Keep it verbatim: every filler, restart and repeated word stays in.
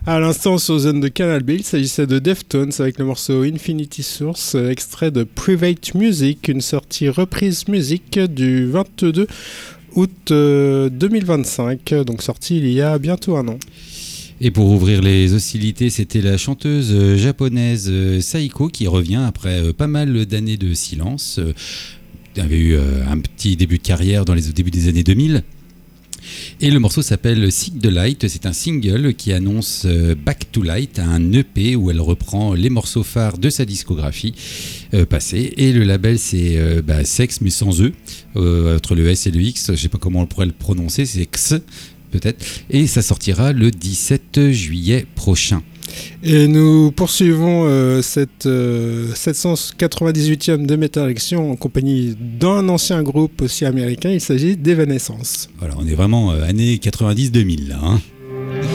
À l'instant, sur Zone de Canal B, il s'agissait de Deftones avec le morceau Infinity Source, extrait de Private Music, une sortie reprise musique du vingt-deux août deux mille vingt-cinq, donc sortie il y a bientôt un an. Et pour ouvrir les hostilités, c'était la chanteuse japonaise Saiko qui revient après pas mal d'années de silence. Elle avait eu un petit début de carrière dans les au début des années deux mille. Et le morceau s'appelle Seek the Light, c'est un single qui annonce Back to Light, un E P où elle reprend les morceaux phares de sa discographie euh, passée. Et le label c'est euh, bah, Sex mais sans E, euh, entre le S et le X, je ne sais pas comment on pourrait le prononcer, c'est X peut-être. Et ça sortira le dix-sept juillet prochain. Et nous poursuivons euh, cette euh, sept cent quatre-vingt-dix-huitième de Metal Action en compagnie d'un ancien groupe aussi américain, il s'agit d'Evanescence. Voilà, on est vraiment euh, années quatre-vingt-dix deux mille là. Hein.